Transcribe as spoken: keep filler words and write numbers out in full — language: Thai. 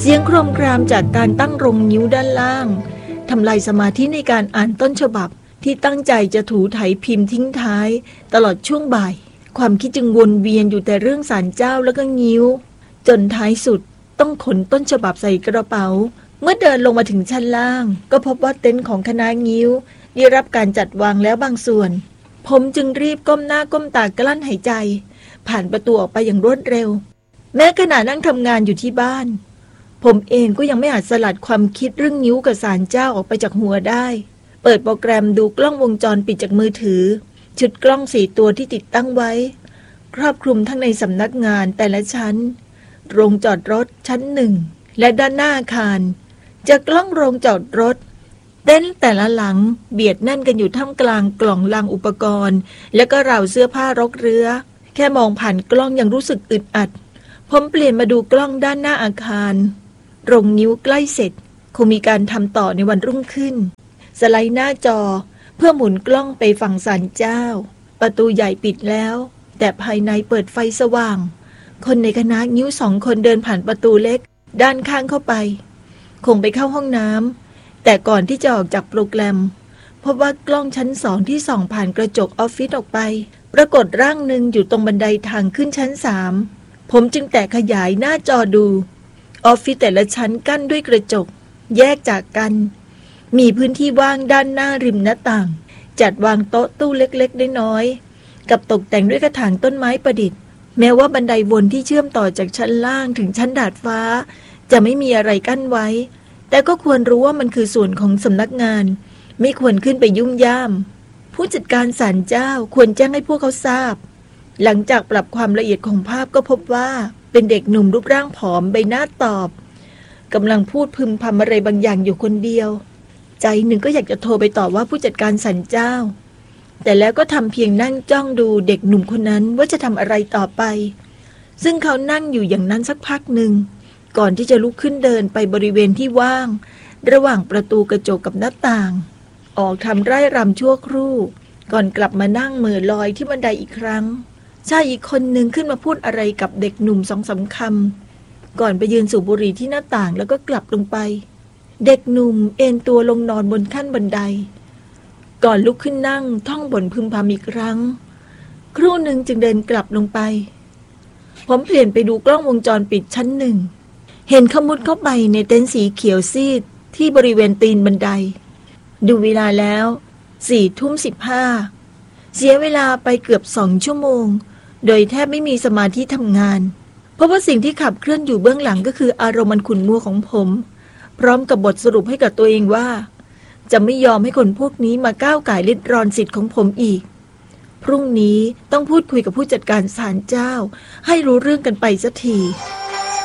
เสียงโครมครามจากการตั้งรงนิ้วด้านล่างทำลายสมาธิในการอ่านต้นฉบับที่ตั้งใจจะถูไถพิมพ์ทิ้งท้ายตลอดช่วงบ่ายความคิดจึงวนเวียนอยู่แต่เรื่องศาลเจ้าแล้วก็งิ้วจนท้ายสุดต้องขนต้นฉบับใส่กระเป๋าเมื่อเดินลงมาถึงชั้นล่างก็พบว่าเต็นท์ของคณะงิ้วได้รับการจัดวางแล้วบางส่วนผมจึงรีบก้มหน้าก้มตากลั้นหายใจผ่านประตูออกไปอย่างรวดเร็วแม้ขณะนั่งทำงานอยู่ที่บ้านผมเองก็ยังไม่อาจสลัดความคิดเรื่องงิ้วกับศาลเจ้าออกไปจากหัวได้เปิดโปรแกรมดูกล้องวงจรปิดจากมือถือชุดกล้องสี่ตัวที่ติดตั้งไว้ครอบคลุมทั้งในสำนักงานแต่ละชั้นโรงจอดรถชั้นหนึ่งและด้านหน้าอาคารจากกล้องโรงจอดรถเต็นท์แต่ละหลังเบียดแน่นกันอยู่ท่ามกลางกล่องลังอุปกรณ์และก็ราวเสื้อผ้ารกเรื้อแค่มองผ่านกล้องยังรู้สึกอึดอัดผมเปลี่ยนมาดูกล้องด้านหน้าอาคารโรงนิ้วใกล้เสร็จคงมีการทำต่อในวันรุ่งขึ้นสไลด์หน้าจอเพื่อหมุนกล้องไปฝั่งศาลเจ้าประตูใหญ่ปิดแล้วแต่ภายในเปิดไฟสว่างคนในคณะงิ้วสองคนเดินผ่านประตูเล็กด้านข้างเข้าไปคงไปเข้าห้องน้ำแต่ก่อนที่จะออกจากโปรแกรมพบว่ากล้องชั้นสองที่ส่องผ่านกระจกออฟฟิศออกไปปรากฏร่างหนึ่งอยู่ตรงบันไดทางขึ้นชั้นสามผมจึงแตะขยายหน้าจอดูออฟฟิศแต่ละชั้นกั้นด้วยกระจกแยกจากกันมีพื้นที่ว่างด้านหน้าริมหน้าต่างจัดวางโต๊ะตู้เล็กๆน้อยๆกับตกแต่งด้วยกระถางต้นไม้ประดิษฐ์แม้ว่าบันไดวนที่เชื่อมต่อจากชั้นล่างถึงชั้นดาดฟ้าจะไม่มีอะไรกั้นไว้แต่ก็ควรรู้ว่ามันคือส่วนของสำนักงานไม่ควรขึ้นไปยุ่งย่ามผู้จัดการศาลเจ้าควรแจ้งให้พวกเขาทราบหลังจากปรับความละเอียดของภาพก็พบว่าเป็นเด็กหนุ่มรูปร่างผอมใบหน้าตอบกำลังพูดพึมพำอะไรบางอย่างอยู่คนเดียวใจหนึ่งก็อยากจะโทรไปตอบว่าผู้จัดการศาลเจ้าแต่แล้วก็ทำเพียงนั่งจ้องดูเด็กหนุ่มคนนั้นว่าจะทำอะไรต่อไปซึ่งเขานั่งอยู่อย่างนั้นสักพักหนึ่งก่อนที่จะลุกขึ้นเดินไปบริเวณที่ว่างระหว่างประตูกระจกกับหน้าต่างออกทำไร่รำชั่วครู่ก่อนกลับมานั่งเหม่อลอยที่บันไดอีกครั้งชายอีกคนหนึ่งขึ้นมาพูดอะไรกับเด็กหนุ่มสองสามคำก่อนไปยืนสูบบุหรี่ที่หน้าต่างแล้วก็กลับลงไปเด็กหนุ่มเอนตัวลงนอนบนขั้นบันไดก่อนลุกขึ้นนั่งท่องบ่นพึมพำอีกครั้งครู่หนึ่งจึงเดินกลับลงไปผมเปลี่ยนไปดูกล้องวงจรปิดชั้นหนึ่งเห็นเขามุดเข้าไปในเต็นท์สีเขียวซีดที่บริเวณตีนบันไดดูเวลาแล้วสี่ทุ่มสิบห้าเสียเวลาไปเกือบสองชั่วโมงโดยแทบไม่มีสมาธิทำงานเพราะว่าสิ่งที่ขับเคลื่อนอยู่เบื้องหลังก็คืออารมณ์มันขุ่นมัวของผมพร้อมกับบทสรุปให้กับตัวเองว่าจะไม่ยอมให้คนพวกนี้มาก้าวก่ายริดรอนสิทธิ์ของผมอีกพรุ่งนี้ต้องพูดคุยกับผู้จัดการศาลเจ้าให้รู้เรื่องกันไปสักที